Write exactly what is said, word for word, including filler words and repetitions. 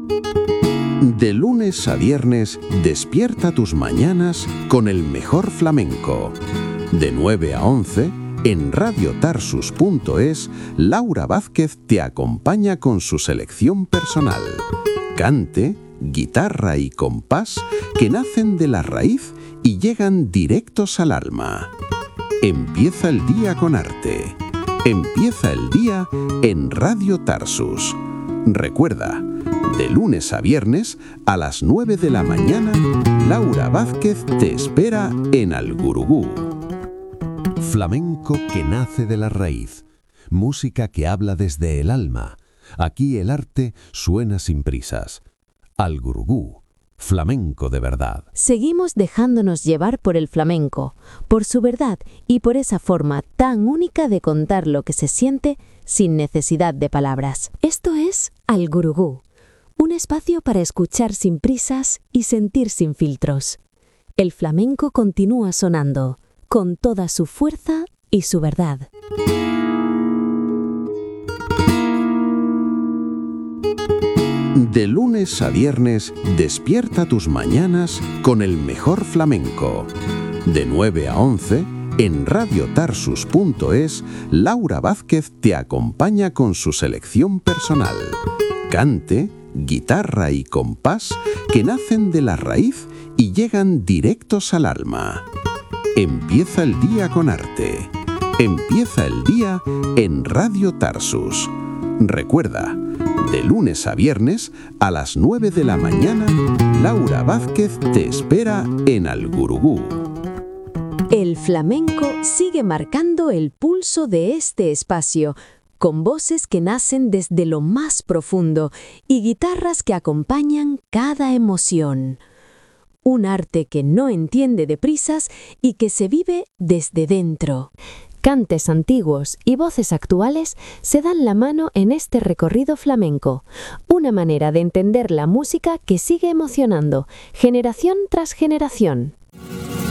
De lunes a viernes, despierta tus mañanas con el mejor flamenco. De nueve a once, en radio tarsus punto es, Laura Vázquez te acompaña con su selección personal. Cante, guitarra y compás que nacen de la raíz y llegan directos al alma. Empieza el día con arte. Empieza el día en Radio Tarsus. Recuerda, de lunes a viernes, a las nueve de la mañana, Laura Vázquez te espera en Al Gurugú. Flamenco que nace de la raíz. Música que habla desde el alma. Aquí el arte suena sin prisas. Al Gurugú. Flamenco de verdad. Seguimos dejándonos llevar por el flamenco, por su verdad y por esa forma tan única de contar lo que se siente sin necesidad de palabras. Esto es Al Gurugú, un espacio para escuchar sin prisas y sentir sin filtros. El flamenco continúa sonando, con toda su fuerza y su verdad. De lunes a viernes, despierta tus mañanas con el mejor flamenco. De nueve a once, en radio tarsus punto es, Laura Vázquez te acompaña con su selección personal. Cante, guitarra y compás que nacen de la raíz y llegan directos al alma. Empieza el día con arte. Empieza el día en Radio Tarsus. Recuerda, de lunes a viernes, a las nueve de la mañana, Laura Vázquez te espera en Al Gurugú. El flamenco sigue marcando el pulso de este espacio, con voces que nacen desde lo más profundo y guitarras que acompañan cada emoción. Un arte que no entiende de prisas y que se vive desde dentro. Cantes antiguos y voces actuales se dan la mano en este recorrido flamenco, una manera de entender la música que sigue emocionando, generación tras generación.